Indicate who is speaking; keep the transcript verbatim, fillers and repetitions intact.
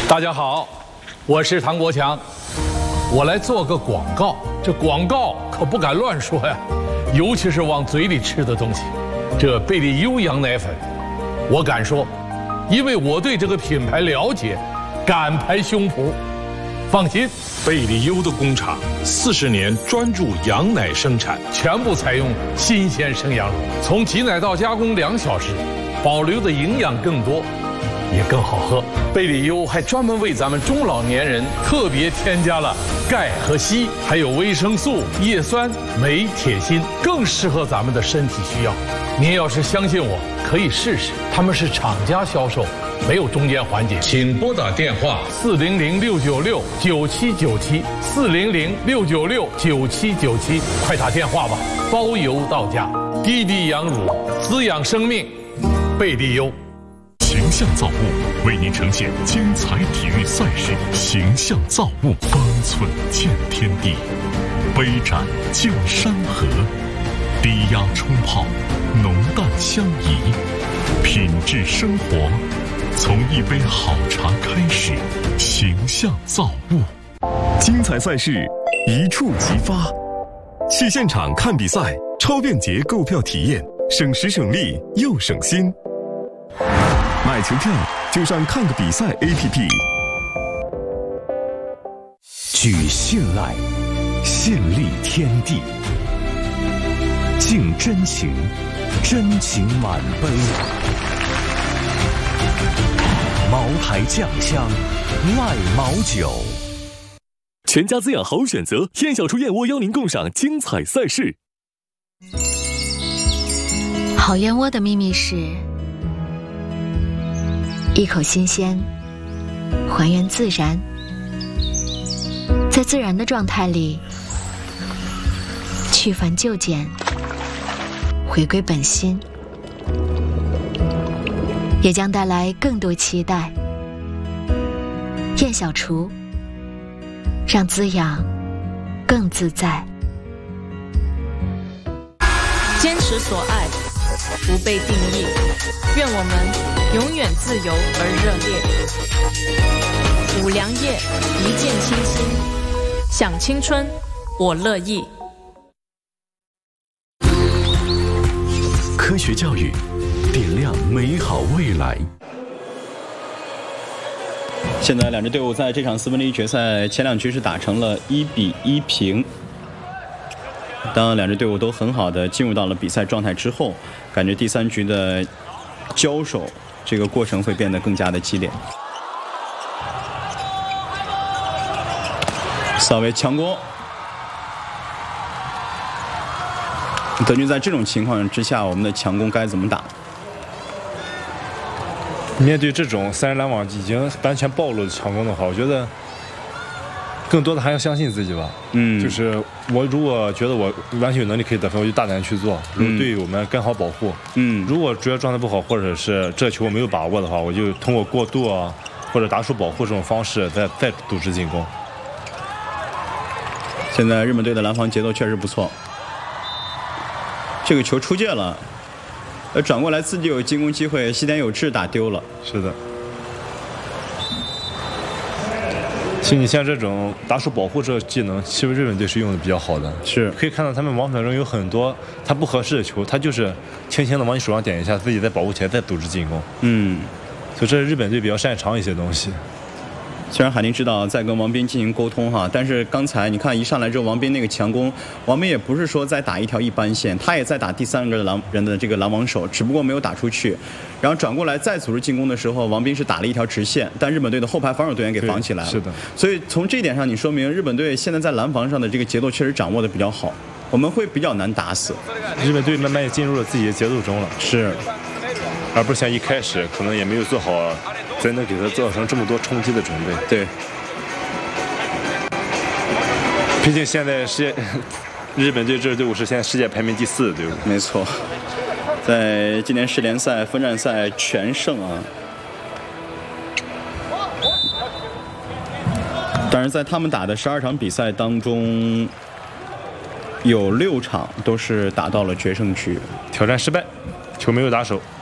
Speaker 1: 大家好，我是唐国强，我来做个广告。这广告可不敢乱说呀，尤其是往嘴里吃的东西。这贝利优羊奶粉，我敢说，因为我对这个品牌了解，敢拍胸脯。放心，
Speaker 2: 贝利优的工厂四十年专注羊奶生产，
Speaker 1: 全部采用新鲜生羊乳，从挤奶到加工两小时，保留的营养更多，也更好喝。贝利优还专门为咱们中老年人特别添加了钙和硒，还有维生素、叶酸、镁、铁、锌，更适合咱们的身体需要。您要是相信我，可以试试。他们是厂家销售，没有中间环节。
Speaker 2: 请拨打电话
Speaker 1: 四零零六九六九七九七四零零六九六九七九七，快打电话吧，包邮到家。滴滴羊乳，滋养生命，贝利优。
Speaker 3: 形象造物为您呈现精彩体育赛事，形象造物，方寸见天地，杯盏见山河，低压冲泡，浓淡相宜，品质生活，从一杯好茶开始。形象造物，
Speaker 4: 精彩赛事一触即发，去现场看比赛，超便捷购票体验，省时省力又省心。买球票就上看个比赛 A P P。
Speaker 5: 举信赖，信立天地，敬真情，真情满杯。茅台酱香，赖茅酒。
Speaker 4: 全家滋养好选择，燕小厨燕窝邀您共赏精彩赛事。
Speaker 6: 好燕窝的秘密是一口新鲜，还原自然，在自然的状态里去繁就简，回归本心，也将带来更多期待。燕小厨，让滋养更自在。
Speaker 7: 坚持所爱，不被定义，愿我们永远自由而热烈。五粮液，一见倾心，想青春，我乐意。
Speaker 5: 科学教育，点亮美好未来。
Speaker 8: 现在两支队伍在这场四分之一决赛前两局是打成了一比一平。当两支队伍都很好的进入到了比赛状态之后，感觉第三局的交手这个过程会变得更加的激烈。萨维强攻，德军在这种情况之下，我们的强攻该怎么打？
Speaker 9: 面对这种三人拦网已经完全暴露的强攻的话，我觉得更多的还要相信自己吧。嗯，就是我如果觉得我完全有能力可以得分，我就大胆去做。如果队友们跟好保护，嗯，如果主要状态不好，或者是这球我没有把握的话，我就通过过渡啊，或者打出保护这种方式，再再组织进攻。
Speaker 8: 现在日本队的拦防节奏确实不错，这个球出界了，呃，转过来自己有进攻机会，西田有志打丢了。
Speaker 9: 是的。其实你像这种打出保护这技能，其实日本队是用的比较好的。
Speaker 8: 是，
Speaker 9: 可以看到他们往场中有很多他不合适的球，他就是轻轻的往你手上点一下，自己在保护起来再组织进攻。嗯，所以这是日本队比较擅长一些东西。
Speaker 8: 虽然海宁指导在跟王斌进行沟通哈，但是刚才你看一上来之后，王斌那个强攻，王斌也不是说在打一条一般线，他也在打第三个拦人的这个拦网手，只不过没有打出去。然后转过来再组织进攻的时候，王斌是打了一条直线，但日本队的后排防守队员给防起来了。
Speaker 9: 是的。
Speaker 8: 所以从这一点上，你说明日本队现在在拦防上的这个节奏确实掌握的比较好，我们会比较难打死。
Speaker 9: 日本队慢慢也进入了自己的节奏中了。
Speaker 8: 是。
Speaker 9: 而不是像一开始可能也没有做好真的给他造成这么多冲击的准备。
Speaker 8: 对，
Speaker 9: 毕竟现在世界日本队这支队伍是现在世界排名第四的队伍。
Speaker 8: 没错，在今年世联赛分站赛全胜啊。当然，在他们打的十二场比赛当中，有六场都是打到了决胜局，
Speaker 9: 挑战失败，球没有打手。